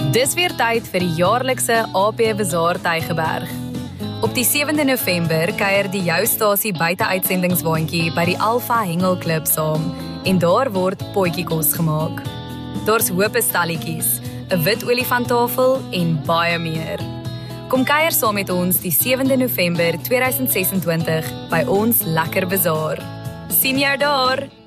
Dis weer tyd vir die jaarlikse AP Bazaar Tygerberg. Op die 7de November kuier die Joustasie buite-uitsendingswaandjie by die Alpha Hengel Klub saam en daar word potjiekos gemaak. Daar's hoop stalletjies, 'n wit olifanttafel en baie meer. Kom kuier saam met ons die 7de November 2026 by ons Lekker Bazaar. Sien jou daar!